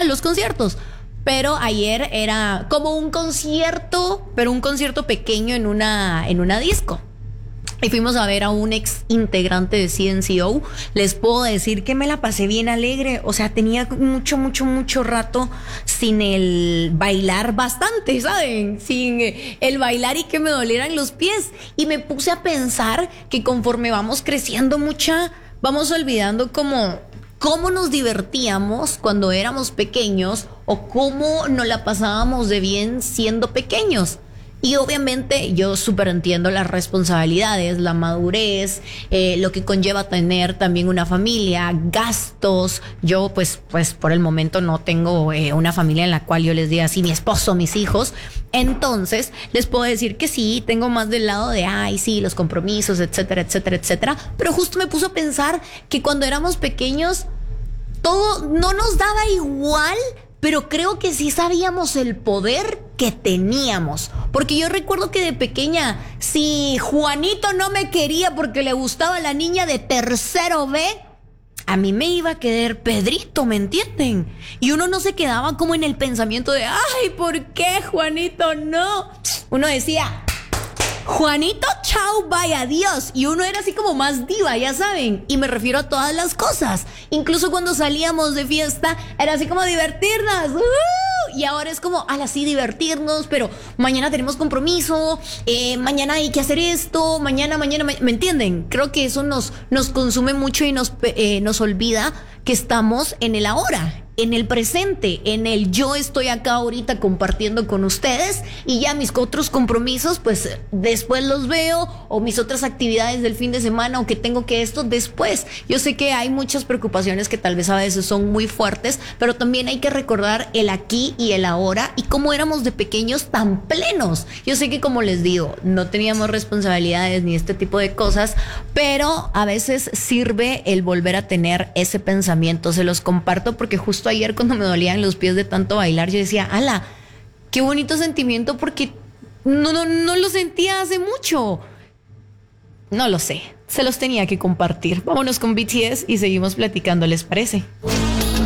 los conciertos. Pero ayer era como un concierto, pero un concierto pequeño en una disco. Y fuimos a ver a un ex integrante de CNCO. Les puedo decir que me la pasé bien alegre. O sea, tenía mucho rato sin el bailar bastante, ¿saben? Sin el bailar y que me dolieran los pies. Y me puse a pensar que conforme vamos creciendo vamos olvidando cómo nos divertíamos cuando éramos pequeños o cómo nos la pasábamos de bien siendo pequeños. Y obviamente yo súper entiendo las responsabilidades, la madurez, lo que conlleva tener también una familia, gastos. Yo pues por el momento no tengo una familia en la cual yo les diga así mi esposo, mis hijos. Entonces les puedo decir que sí, tengo más del lado de sí, los compromisos, etcétera. Pero justo me puso a pensar que cuando éramos pequeños todo no nos daba igual, pero creo que sí sabíamos el poder que teníamos. Porque yo recuerdo que de pequeña, si Juanito no me quería porque le gustaba la niña de tercero B, a mí me iba a querer Pedrito, ¿me entienden? Y uno no se quedaba como en el pensamiento de, ¿por qué Juanito no? Uno decía, Juanito, chao, bye, adiós. Y uno era así como más diva, ya saben. Y me refiero a todas las cosas. Incluso cuando salíamos de fiesta, era así como divertirnos. Y ahora es como, sí, divertirnos, pero mañana tenemos compromiso, mañana hay que hacer esto, mañana, ¿me entienden? Creo que eso nos consume mucho y nos olvida que estamos en el ahora, en el presente, en el yo estoy acá ahorita compartiendo con ustedes y ya mis otros compromisos pues después los veo, o mis otras actividades del fin de semana, o que tengo que esto después. Yo sé que hay muchas preocupaciones que tal vez a veces son muy fuertes, pero también hay que recordar el aquí y el ahora y cómo éramos de pequeños tan plenos. Yo sé que, como les digo, no teníamos responsabilidades ni este tipo de cosas, pero a veces sirve el volver a tener ese pensamiento. Se los comparto porque justo ayer, cuando me dolían los pies de tanto bailar, yo decía, qué bonito sentimiento, porque no lo sentía hace mucho. No lo sé, se los tenía que compartir. Vámonos con BTS y seguimos platicando, ¿les parece?